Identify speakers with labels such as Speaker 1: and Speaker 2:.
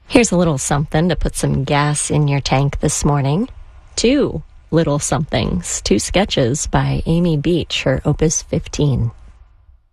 Speaker 1: Here's a little something to put some gas in your tank this morning. Two little somethings, two sketches by Amy Beach, her Opus 15.